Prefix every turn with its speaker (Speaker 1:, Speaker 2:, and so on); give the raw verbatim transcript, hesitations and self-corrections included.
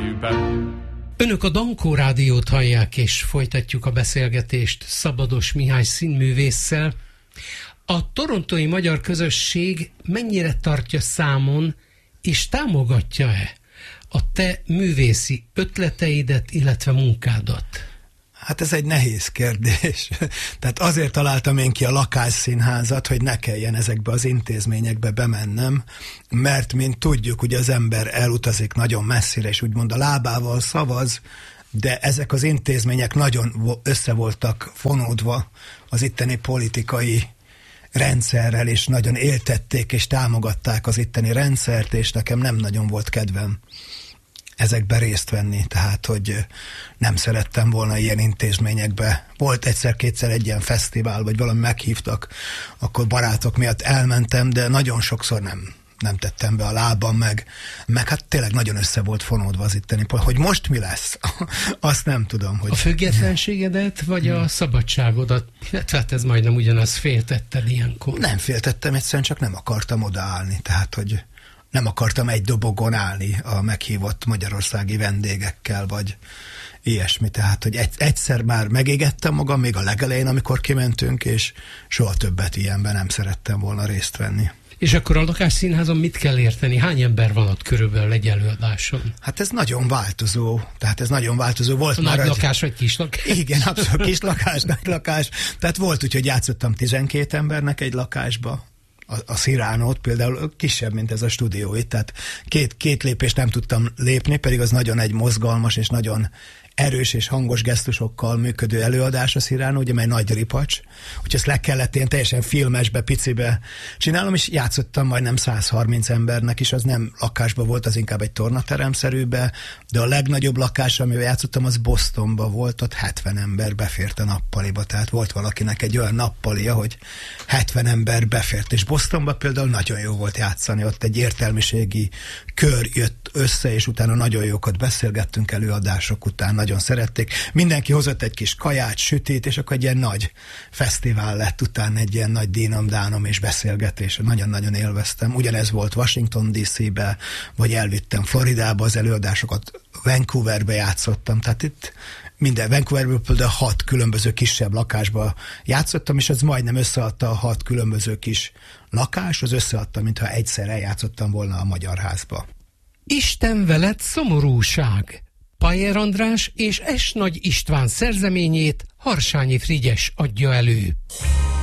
Speaker 1: fejükben.
Speaker 2: Önök a Dankó Rádiót hallják, és folytatjuk a beszélgetést Szabados Mihály színművésszel. A torontói magyar közösség mennyire tartja számon, és támogatja-e a te művészi ötleteidet, illetve munkádat?
Speaker 3: Hát ez egy nehéz kérdés. Tehát azért találtam én ki a lakásszínházat, hogy ne kelljen ezekbe az intézményekbe bemennem, mert mint tudjuk, ugye az ember elutazik nagyon messzire, és úgymond a lábával szavaz, de ezek az intézmények nagyon össze voltak fonódva az itteni politikai rendszerrel, és nagyon éltették és támogatták az itteni rendszert, és nekem nem nagyon volt kedvem ezekben részt venni, tehát hogy nem szerettem volna ilyen intézményekbe. Volt egyszer-kétszer egy ilyen fesztivál, vagy valami meghívtak, akkor barátok miatt elmentem, de nagyon sokszor nem, nem tettem be a lábam, meg, meg hát tényleg nagyon össze volt fonódva az itteni, hogy most mi lesz, azt nem tudom. Hogy...
Speaker 2: A függetlenségedet, vagy hmm. a szabadságodat? Tehát ez majdnem ugyanaz, féltetted ilyenkor.
Speaker 3: Nem féltettem, egyszerűen csak nem akartam odaállni, tehát hogy nem akartam egy dobogon állni a meghívott magyarországi vendégekkel, vagy ilyesmi. Tehát, hogy egy, egyszer már megégettem magam, még a legelején, amikor kimentünk, és soha többet ilyenben nem szerettem volna részt venni.
Speaker 2: És akkor a lakásszínházon mit kell érteni? Hány ember van ott körülbelül egy előadáson?
Speaker 3: Hát ez nagyon változó. Tehát ez nagyon változó. Volt
Speaker 2: a
Speaker 3: már
Speaker 2: nagy
Speaker 3: egy...
Speaker 2: lakás vagy kis lakás?
Speaker 3: Igen, abszolút kis lakás, nagy lakás. Tehát volt úgy, hogy játszottam tizenkét embernek egy lakásba. A, a Cyránót például kisebb, mint ez a stúdió itt, tehát két, két lépést nem tudtam lépni, pedig az nagyon egy mozgalmas és nagyon erős és hangos gesztusokkal működő előadás a Cyránó, ugye, mely nagy ripacs, úgyhogy ezt le kellett én teljesen filmesbe, picibe csinálom, és játszottam majdnem száz harminc embernek is, az nem lakásba volt, az inkább egy tornateremszerűbe, de a legnagyobb lakás, amivel játszottam, az Bostonba volt, ott hetven ember befért a nappaliba, tehát volt valakinek egy olyan nappalia, hogy hetven ember befért, és Bostonba például nagyon jó volt játszani, ott egy értelmiségi kör jött össze, és utána nagyon jókat beszélgettünk előadások után, nagyon szerették. Mindenki hozott egy kis kaját, sütét, és akkor egy ilyen nagy fesztivál lett utána, egy ilyen nagy dínom-dánom és beszélgetés. Nagyon-nagyon élveztem. Ugyanez volt Washington dé cé-be, vagy elvittem Floridába az előadásokat, Vancouverbe játszottam, tehát itt minden, Vancouverből például hat különböző kisebb lakásba játszottam, és az majdnem összeadta a hat különböző kis lakás, az összeadta, mintha egyszer eljátszottam volna a Magyar Házba.
Speaker 2: Isten veled szomorúság. Pajer András és S. Nagy István szerzeményét Harsányi Frigyes adja elő.